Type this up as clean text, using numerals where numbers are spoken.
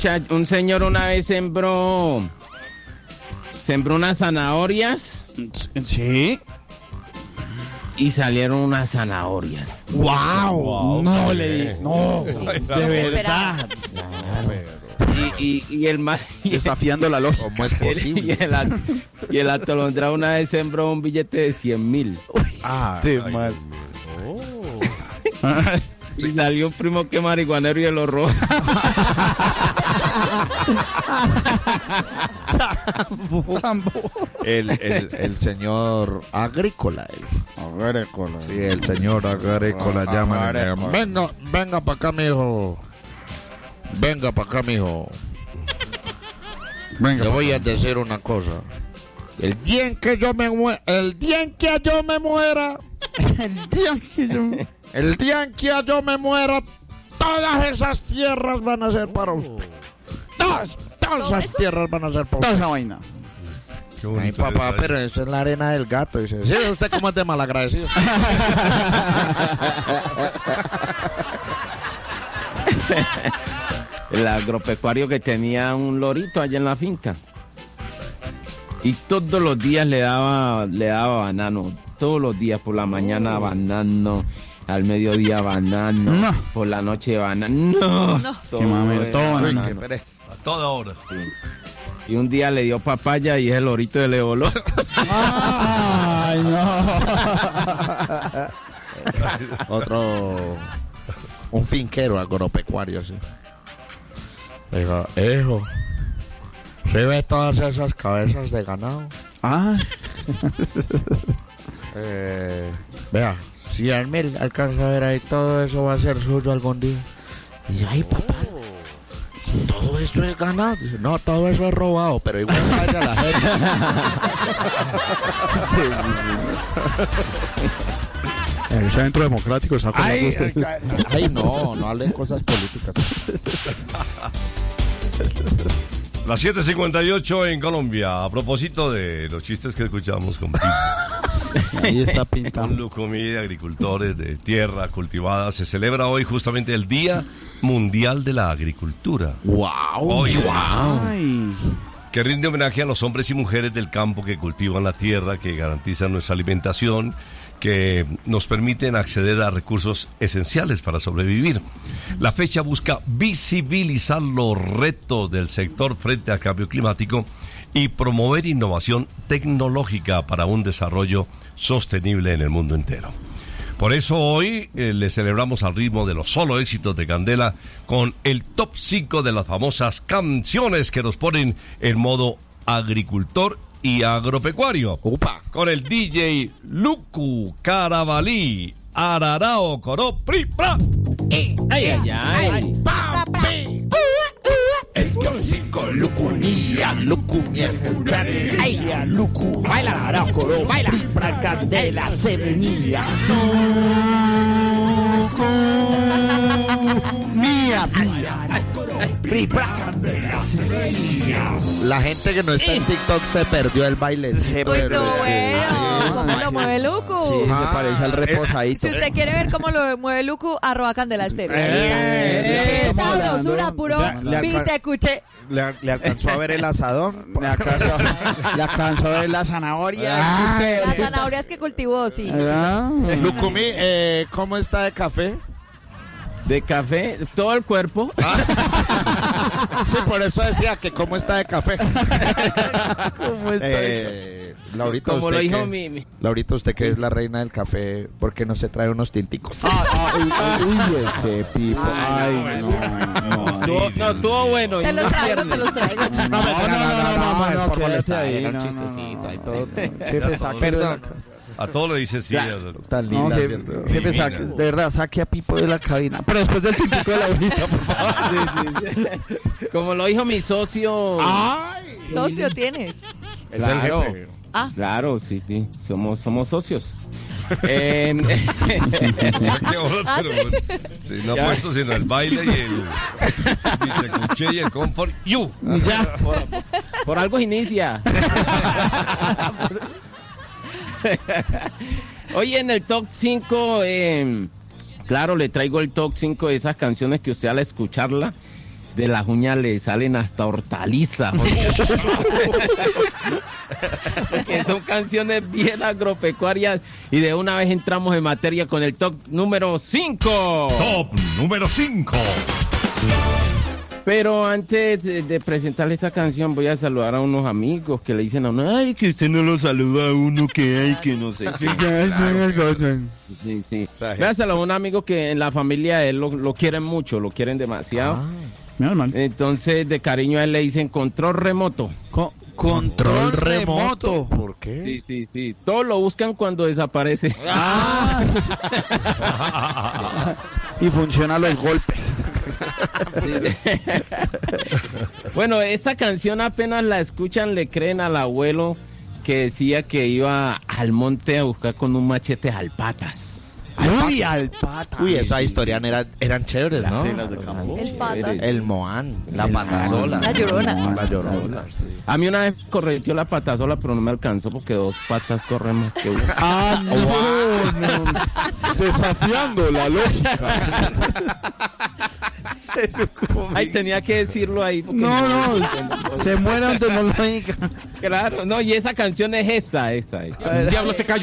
un señor una vez sembró unas zanahorias. Sí. Y salieron unas zanahorias. ¡Wow! No le di. No, de verdad. Y el más. Desafiando la lógica. ¿Cómo es posible? Y el atolondrado una vez sembró un billete de 100,000. Mal. Y salió un primo que marihuanero y lo robó. El señor agrícola. Sí, el señor agrícola llama. Venga para acá, mijo. Venga para acá, mijo. Le voy a decir una cosa. El día en que yo me muera, el día en que yo me muera, todas esas tierras van a ser para usted. Todas esas tierras van a ser para Toda usted. esa vaina. Ay, papá, pero eso es la arena del gato. Dice, sí, usted cómo es de malagradecido. El agropecuario que tenía un lorito allá en la finca. Y todos los días le daba banano. Todos los días, por la mañana banano, al mediodía banano, No. por la noche banano. No. Qué mamera, todo banano. Qué pereza. A toda hora. Y un día le dio papaya y ese lorito le voló. Ay, no. Otro, un finquero agropecuario, sí. Dijo, hijo, ¿se ve todas esas cabezas de ganado? Ay. Vea, 100,000 alcanza a ver ahí, todo eso va a ser suyo algún día. Dice, ay, papá, todo esto es ganado. Dice, no, todo eso es robado, pero igual vaya la gente. El Centro Democrático está con usted. Ay, no hablen cosas políticas. Las 7:58 en Colombia. A propósito de los chistes que escuchamos con Ahí está un pintando. Lucumí de agricultores de tierra cultivada, se celebra hoy justamente el Día Mundial de la Agricultura. ¡Wow! Hoy, Ay. que rinde homenaje a los hombres y mujeres del campo que cultivan la tierra, que garantizan nuestra alimentación, que nos permiten acceder a recursos esenciales para sobrevivir. La fecha busca visibilizar los retos del sector frente al cambio climático y promover innovación tecnológica para un desarrollo sostenible en el mundo entero. Por eso hoy le celebramos al ritmo de los solo éxitos de Candela con el top 5 de las famosas canciones que nos ponen en modo agricultor y agropecuario. Upa. Con el DJ Luku Carabalí, Ararao Coró Pri Pra. Ay, ay, ay. El Diosico Lucunía, Lucunía escuchar. Ay, a Lucu, baila la coro, baila. Para Candela se venía. Mía, la gente que no está en TikTok se perdió el baile. Uy, no, bueno, ¿cómo lo mueve Lucu? Sí, se parece al reposadito. Si usted quiere ver cómo lo mueve Lucu, @Candela Estéreo. Qué Qué sabrosura, puro te escuché. ¿Le alcanzó a ver el asador? Le alcanzó a ver la zanahoria. Las zanahorias que cultivó, sí. Lucumí, ¿cómo está de café? De café, todo el cuerpo. Sí, por eso decía que cómo está de café. ¿Cómo está? Laurita, Como usted lo dijo que, Laurita, usted que es la reina del café, ¿por qué no se trae unos tinticos? Uy, ese Pipo. Ay, no. Estuvo bueno. Te los traigo. No, quédate ahí. un No, chistecito no, y todo. Jefe, saque de la A todos le dice sí. Tan No, linda, jefe, ¿cierto? jefe, saque, de verdad, saque a Pipo de la cabina. Pero después del tintico de la ahorita, por favor. Sí. Como lo dijo mi socio. Socio tienes. Es el Claro. jefe. Claro, sí. Somos socios. Qué bueno, pero si no ha puesto sino el baile y el cuché y el confort. Ya, por algo se inicia. Oye, en el top 5, claro, le traigo el top 5 de esas canciones que usted al escucharla de las uñas le salen hasta hortalizas. Porque son canciones bien agropecuarias. Y de una vez entramos en materia con el top número 5. Top número 5. Pero antes de presentarle esta canción, voy a saludar a unos amigos que le dicen a uno, ay, que usted no lo saluda a uno, que hay, que no sé qué. Sí, sí. Véaselo a un amigo que en la familia de él lo quieren mucho, lo quieren demasiado. Entonces, de cariño a él le dicen control remoto. Control remoto. ¿Por qué? Sí, sí, sí. Todos lo buscan cuando desaparece. Y funciona los golpes. Bueno, esta canción apenas la escuchan, le creen al abuelo que decía que iba al monte a buscar con un machete alpatas. Uy, alpatas. Uy, esa historia eran chéveres, ¿no? Sí, las de campo. El patas. El Moán, la patasola. La Llorona. La Llorona, sí. A mí una vez corrigió la patasola, pero no me alcanzó porque 2 patas corren más que una. Ah, no. Desafiando la lógica. Ay, tenía que decirlo ahí. Porque No, se muere antes no lo diga. Claro, no, y esa canción es esta. El diablo se cayó.